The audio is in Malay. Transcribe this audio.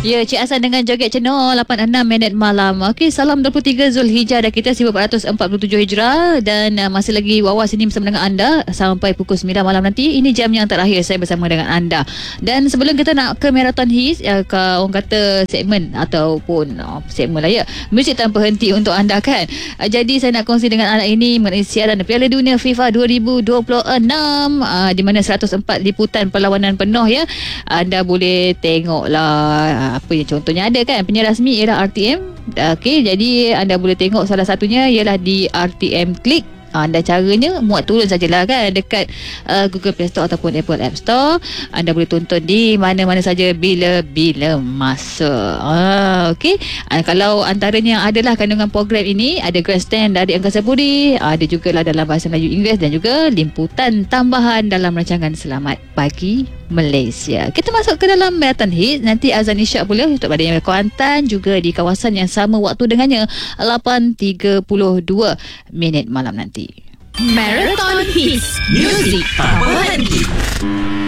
Ya, Cik Hasan dengan Joget Cenoh 86 minit malam. Okey, salam 23 Zulhijjah dah kita 1447 Hijrah dan masih lagi Wawas ini bersama dengan anda sampai pukul 9 malam nanti. Ini jam yang terakhir saya bersama dengan anda. Dan sebelum kita nak ke Marathon Hits, orang kata segmen ataupun segmen lah ya, muzik tanpa henti untuk anda kan. Jadi saya nak kongsi dengan anda ini mengenai siaran Piala Dunia FIFA 2026 di mana 104 liputan perlawanan penuh ya. Anda boleh tengoklah apa yang contohnya ada kan, penyiar rasmi ialah RTM. Okey, jadi anda boleh tengok salah satunya ialah di RTM Click. Anda caranya muat turun sajalah kan dekat Google Play Store ataupun Apple App Store. Anda boleh tonton di mana-mana saja bila-bila masa. Okey. Kalau antaranya adalah kandungan program ini, ada Grandstand dari Angkasa Puri, ada jugalah dalam bahasa Melayu, Inggeris dan juga liputan tambahan dalam rancangan Selamat Pagi Malaysia. Kita masuk ke dalam Marathon Hits. Nanti azan isyak pula untuk pada yang Kuantan juga di kawasan yang sama waktu dengannya 8.32 minit malam nanti. Marathon Hits, music tanpa henti.